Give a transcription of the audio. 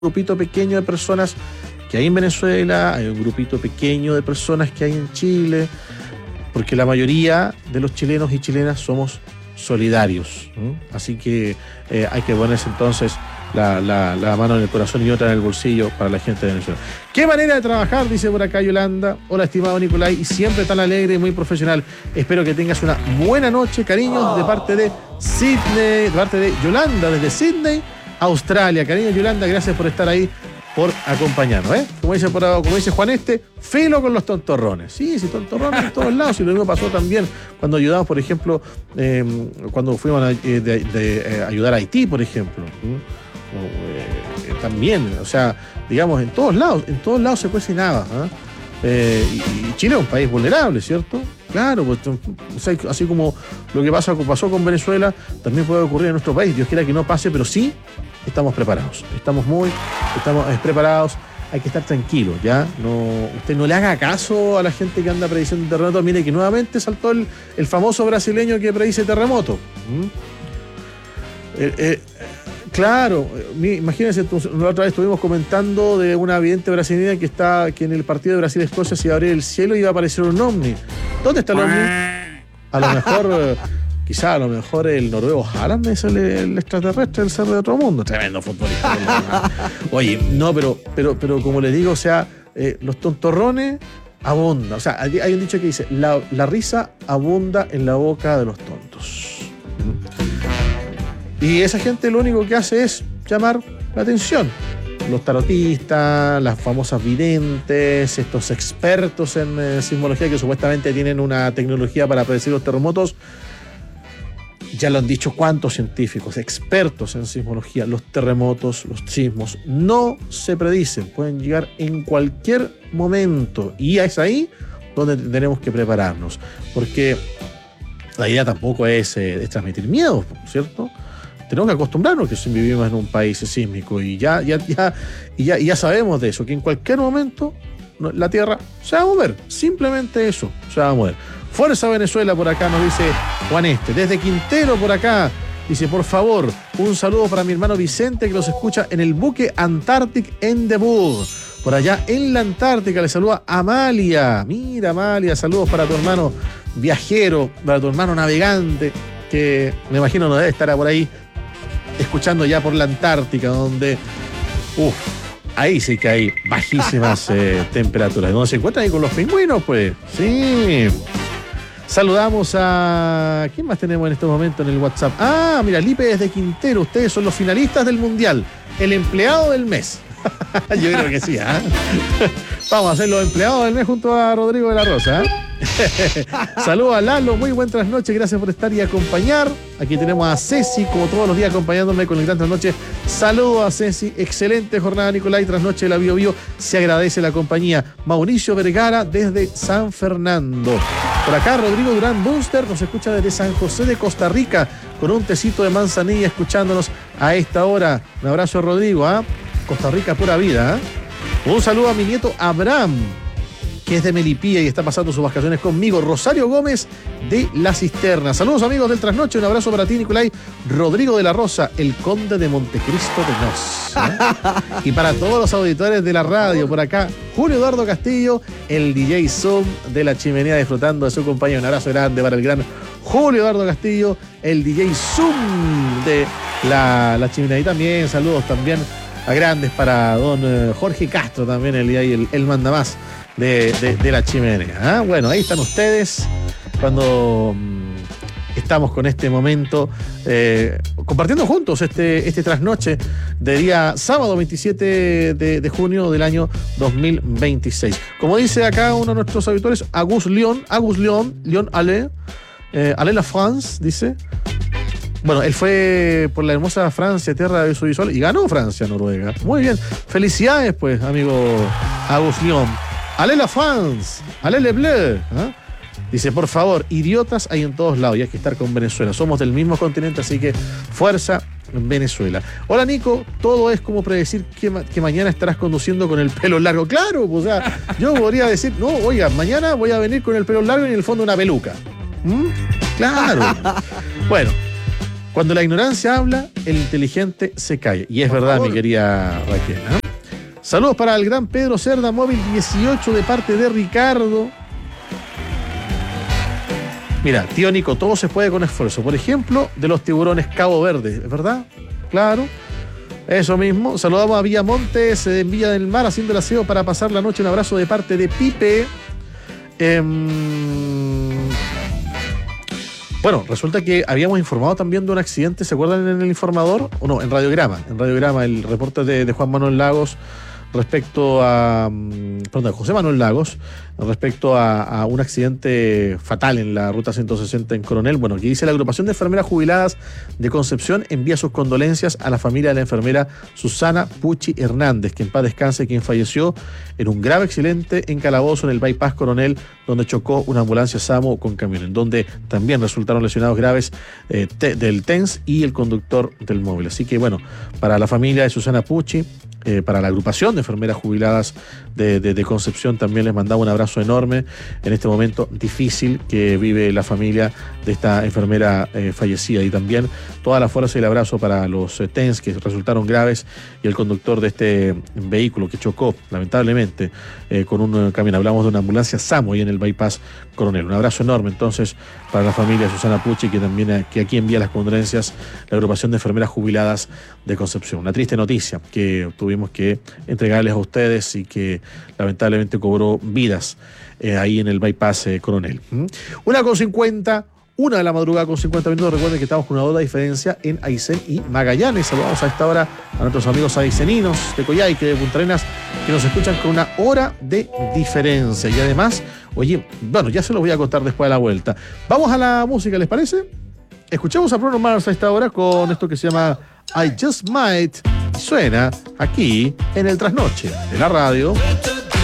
grupito pequeño de personas que hay en Venezuela, hay un grupito pequeño de personas que hay en Chile, porque la mayoría de los chilenos y chilenas somos solidarios. Así que hay que ponerse entonces la mano en el corazón y otra en el bolsillo para la gente de Venezuela. ¡Qué manera de trabajar!, dice por acá Yolanda. Hola, estimado Nicolai, y siempre tan alegre y muy profesional. Espero que tengas una buena noche, cariños, de parte de Sydney, de parte de Yolanda, desde Sydney, Australia. Cariños, Yolanda, gracias por estar ahí, por acompañarnos, Como dice Juan filo con los tontorrones. Sí, tontorrones en todos lados. Y lo mismo pasó también cuando ayudamos, por ejemplo, cuando fuimos a ayudar a Haití, por ejemplo. También, o sea, digamos, en todos lados se cocinaba. Y Chile es un país vulnerable, ¿cierto? Claro, pues, o sea, así como lo que pasó con Venezuela, también puede ocurrir en nuestro país. Dios quiera que no pase, pero sí estamos preparados. Estamos preparados. Hay que estar tranquilos, ¿ya? Usted no le haga caso a la gente que anda prediciendo terremotos. Mire que nuevamente saltó el famoso brasileño que predice terremoto. Claro, imagínense, la otra vez estuvimos comentando de una vidente brasileña que en el partido de Brasil-Escocia se iba a abrir el cielo y iba a aparecer un ovni. ¿Dónde está el ovni? A lo mejor, quizá el noruego Haaland es el extraterrestre, el ser de otro mundo. Tremendo futbolista. Oye, no, pero como les digo, o sea, los tontorrones abundan. O sea, hay un dicho que dice, la risa abunda en la boca de los tontos. Y esa gente lo único que hace es llamar la atención. Los tarotistas, las famosas videntes, estos expertos en sismología que supuestamente tienen una tecnología para predecir los terremotos. Ya lo han dicho cuántos científicos, expertos en sismología. Los terremotos, los sismos no se predicen, pueden llegar en cualquier momento. Y es ahí donde tenemos que prepararnos. Porque la idea tampoco es transmitir miedo, ¿cierto? Tenemos que acostumbrarnos que vivimos en un país sísmico y ya sabemos de eso, que en cualquier momento la tierra se va a mover. Simplemente eso, se va a mover. Fuerza Venezuela, por acá nos dice Juan Desde Quintero por acá, dice, por favor, un saludo para mi hermano Vicente que los escucha en el buque Antarctic Endeavour. Por allá en la Antártica le saluda Amalia. Mira, Amalia, saludos para tu hermano viajero, para tu hermano navegante, que me imagino no debe estar por ahí escuchando ya por la Antártica, donde ahí sí que hay bajísimas temperaturas. ¿Dónde se encuentran ahí con los pingüinos? Pues sí. Saludamos a... ¿Quién más tenemos en este momento en el WhatsApp? Mira, Lipe desde Quintero. Ustedes son los finalistas del Mundial. El empleado del mes. Yo creo que sí, Vamos a ser los empleados del mes junto a Rodrigo de la Rosa, Saludos a Lalo, muy buen trasnoche, gracias por estar y acompañar. Aquí tenemos a Ceci, como todos los días, acompañándome con el gran trasnoche. Saludos a Ceci, excelente jornada, Nicolai, trasnoche de la Bio Bio. Se agradece la compañía. Mauricio Vergara desde San Fernando. Por acá, Rodrigo Durán Bunster nos escucha desde San José de Costa Rica, con un tecito de manzanilla, escuchándonos a esta hora. Un abrazo, Rodrigo, Costa Rica, pura vida, Un saludo a mi nieto Abraham, que es de Melipilla y está pasando sus vacaciones conmigo. Rosario Gómez de La Cisterna. Saludos, amigos del Trasnoche. Un abrazo para ti, Nicolai. Rodrigo de la Rosa, el conde de Montecristo de Nos. Y para todos los auditores de la radio, por acá, Julio Eduardo Castillo, el DJ Zoom de La Chimenea, disfrutando de su compañía. Un abrazo grande para el gran Julio Eduardo Castillo, el DJ Zoom de la Chimenea. Y también saludos también a grandes para don Jorge Castro, también el manda más de La Chimenea. Bueno, ahí están ustedes cuando estamos con este momento compartiendo juntos este trasnoche de día sábado 27 de junio del año 2026. Como dice acá uno de nuestros auditores, Agus León Ale La France, dice. Bueno, él fue por la hermosa Francia, tierra de su visual, y ganó Francia, Noruega. Muy bien. Felicidades, pues, amigo Agus León. Allez la France, allez les bleus. Dice, por favor, idiotas hay en todos lados y hay que estar con Venezuela. Somos del mismo continente, así que fuerza Venezuela. Hola, Nico, todo es como predecir que mañana estarás conduciendo con el pelo largo. Claro, pues, o sea, yo podría decir, no, oiga, mañana voy a venir con el pelo largo y en el fondo una peluca. Claro. Bueno. Cuando la ignorancia habla, el inteligente se calla. Y es Por verdad, favor. mi querida Raquel. Saludos para el gran Pedro Cerda, móvil 18 de parte de Ricardo. Mira, tío Nico, todo se puede con esfuerzo. Por ejemplo, de los tiburones Cabo Verde, ¿es verdad? Claro. Eso mismo. Saludamos a Villamontes en Villa del Mar haciendo el aseo para pasar la noche. Un abrazo de parte de Pipe. Bueno, resulta que habíamos informado también de un accidente, ¿se acuerdan en el informador? O no, en Radiograma, el reporte de Juan Manuel Lagos respecto a, perdón, José Manuel Lagos, respecto a un accidente fatal en la ruta 160 en Coronel. Bueno, aquí dice: la agrupación de enfermeras jubiladas de Concepción envía sus condolencias a la familia de la enfermera Susana Pucci Hernández, que en paz descanse, quien falleció en un grave accidente en Calabozo, en el Bypass Coronel, donde chocó una ambulancia SAMU con camión, en donde también resultaron lesionados graves del TENS y el conductor del móvil. Así que bueno, para la familia de Susana Pucci, para la agrupación de enfermeras jubiladas de Concepción, también les mandamos un abrazo enorme en este momento difícil que vive la familia de esta enfermera fallecida, y también toda la fuerza y el abrazo para los TENS que resultaron graves y el conductor de este vehículo que chocó lamentablemente con un camión. Hablamos de una ambulancia SAMU y en el Bypass Coronel. Un abrazo enorme entonces para la familia de Susana Pucci, que también que aquí envía las condolencias la agrupación de enfermeras jubiladas de Concepción. Una triste noticia que tuvimos que entregarles a ustedes y que lamentablemente cobró vidas ahí en el Bypass Coronel. 1:50, 1 de la madrugada con 50 minutos. Recuerden que estamos con una hora de diferencia en Aysén y Magallanes. Saludamos a esta hora a nuestros amigos ayseninos de Coyhaique, de Punta Arenas, que nos escuchan con una hora de diferencia. Y además, oye, bueno, ya se los voy a contar después de la vuelta. Vamos a la música, ¿les parece? Escuchamos a Bruno Mars a esta hora con esto que se llama I Just Might. Suena aquí en el Trasnoche de la radio.